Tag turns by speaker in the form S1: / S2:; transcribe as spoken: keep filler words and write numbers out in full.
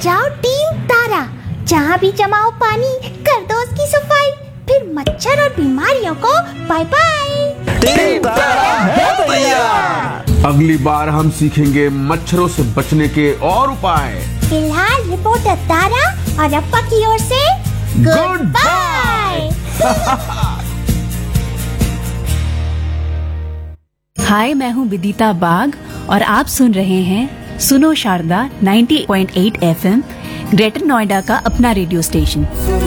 S1: जाओ टीम तारा, जहाँ भी जमाओ पानी कर दो उसकी सफाई, फिर मच्छर और बीमारियों को बाय बाय।
S2: टीम तारा है तैयार।
S3: अगली बार हम सीखेंगे मच्छरों से बचने के और उपाय।
S1: फिलहाल रिपोर्टर तारा और अप्पा की ओर से गुड बाय।
S4: हाय, मैं हूँ विदिता बाग और आप सुन रहे हैं सुनो शारदा नब्बे पॉइंट आठ एफएम, ग्रेटर नोएडा का अपना रेडियो स्टेशन।